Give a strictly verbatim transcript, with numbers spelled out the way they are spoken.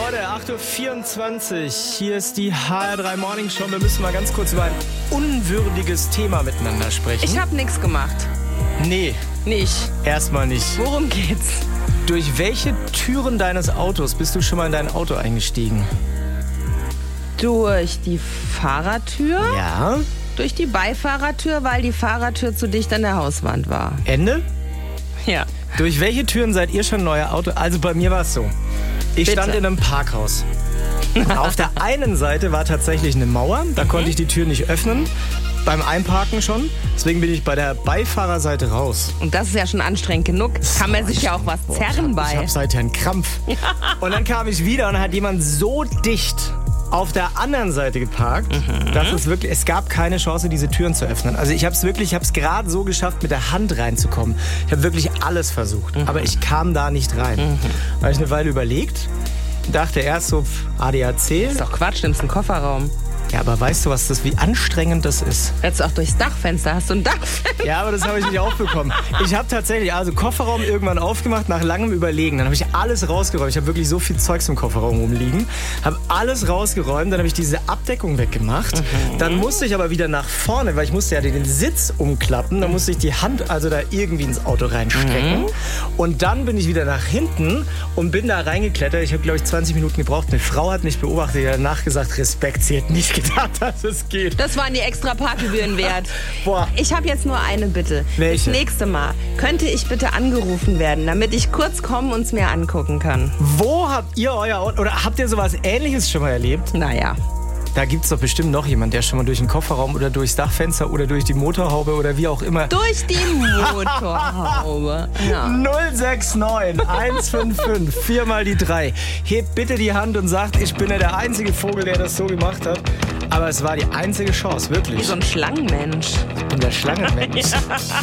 Leute, acht Uhr vierundzwanzig. Hier ist die H R drei Morning Show. Wir müssen mal ganz kurz über ein unwürdiges Thema miteinander sprechen. Ich habe nichts gemacht. Nee. Nicht. Erstmal nicht. Worum geht's? Durch welche Türen deines Autos bist du schon mal in dein Auto eingestiegen? Durch die Fahrertür? Ja. Durch die Beifahrertür, weil die Fahrertür zu dicht an der Hauswand war. Ende? Ja. Durch welche Türen seid ihr schon in euer Auto? Also bei mir war es so. Ich Bitte. stand in einem Parkhaus. Auf der einen Seite war tatsächlich eine Mauer. Da mhm. konnte ich die Tür nicht öffnen. Beim Einparken schon. Deswegen bin ich bei der Beifahrerseite raus. Und das ist ja schon anstrengend genug. Kann man sich ja auch was zerren ich bei. hab, ich hab seither einen Krampf. Und dann kam ich wieder und hat jemand so dicht auf der anderen Seite geparkt, mhm. dass es wirklich, es gab keine Chance, diese Türen zu öffnen. Also ich habe es wirklich, ich habe es gerade so geschafft, mit der Hand reinzukommen. Ich habe wirklich alles versucht, mhm. aber ich kam da nicht rein. Mhm. Da habe ich eine Weile überlegt, dachte erst so A D A C. Das ist doch Quatsch, nimmst einen Kofferraum. Ja, aber weißt du, was das, wie anstrengend das ist? Jetzt auch durchs Dachfenster. Hast du ein Dachfenster? Ja, aber das habe ich nicht aufbekommen. Ich habe tatsächlich also Kofferraum irgendwann aufgemacht, nach langem Überlegen. Dann habe ich alles rausgeräumt. Ich habe wirklich so viel Zeugs im Kofferraum rumliegen. Habe alles rausgeräumt, dann habe ich diese Abdeckung weggemacht. Mhm. Dann musste ich aber wieder nach vorne, weil ich musste ja den Sitz umklappen. Dann musste ich die Hand also da irgendwie ins Auto reinstecken. Mhm. Und dann bin ich wieder nach hinten und bin da reingeklettert. Ich habe, glaube ich, zwanzig Minuten gebraucht. Eine Frau hat mich beobachtet, die hat danach gesagt, Respekt, sie hat nicht gedacht, dass es geht. Das waren die extra Parkgebühren wert. Boah. Ich habe jetzt nur eine Bitte. Welche? Das nächste Mal könnte ich bitte angerufen werden, damit ich kurz kommen und es mir angucken kann. Wo habt ihr euer Auto, oder habt ihr sowas Ähnliches schon mal erlebt? Naja. Da gibt es doch bestimmt noch jemand, der schon mal durch den Kofferraum oder durchs Dachfenster oder durch die Motorhaube oder wie auch immer. Durch die Motorhaube. Ja. null sechs neun eins fünf fünf vier mal die drei. Hebt bitte die Hand und sagt, ich bin ja der einzige Vogel, der das so gemacht hat. Aber es war die einzige Chance, wirklich. Wie so ein Schlangenmensch. Ich bin der Schlangenmensch. Ja.